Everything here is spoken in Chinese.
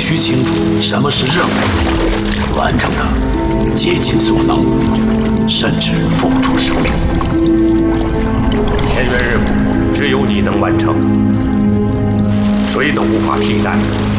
须清楚什么是任务，完成它，竭尽所能，甚至付出生命。 天元任务只有你能完成，谁都无法替代。